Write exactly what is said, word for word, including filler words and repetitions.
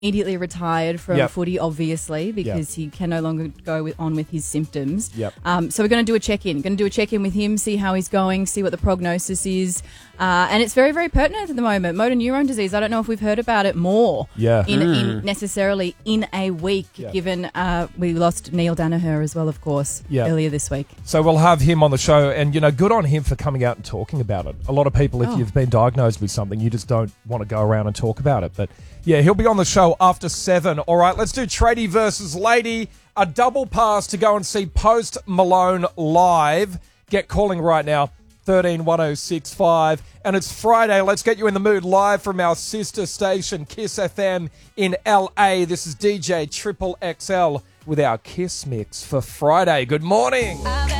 immediately retired from Yep. footy, obviously, because he can no longer go with, on with his symptoms. Yep. Um, so we're going to do a check-in. Going to do a check-in with him, see how he's going, see what the prognosis is. Uh, and it's very, very pertinent at the moment. Motor neurone disease, I don't know if we've heard about it more Yeah. in, Mm. in necessarily in a week, Yeah. given uh, we lost Neil Danaher as well, of course, Yeah. earlier this week. So we'll have him on the show, and, you know, good on him for coming out and talking about it. A lot of people, if Oh. you've been diagnosed with something, you just don't want to go around and talk about it. But, yeah, he'll be on the show after seven. All right, let's do Tradie versus Lady. A double pass to go and see Post Malone live. Get calling right now, thirteen one oh six five. And it's Friday. Let's get you in the mood live from our sister station, Kiss F M in L A. This is D J Triple X L with our Kiss Mix for Friday. Good morning.